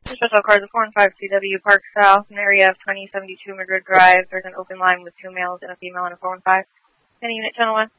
Special cars of 415 CW Park South, an area of 2072 Madrid Drive. There's an open line with 2 males and a female in a 415. Any unit, channel 1.